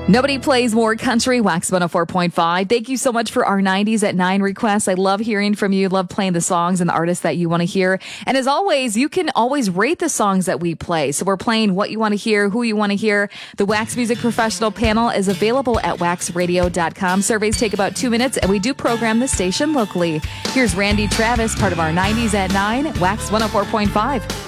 Nobody plays more country. Wax 104.5. Thank you so much for our 90s at 9 requests. I love hearing from you. Love playing the songs and the artists that you want to hear. And as always, you can always rate the songs that we play. So we're playing what you want to hear, who you want to hear. The Wax Music Professional panel is available at waxradio.com. Surveys take about 2 minutes, and we do program the station locally. Here's Randy Travis, part of our 90s at 9, Wax 104.5.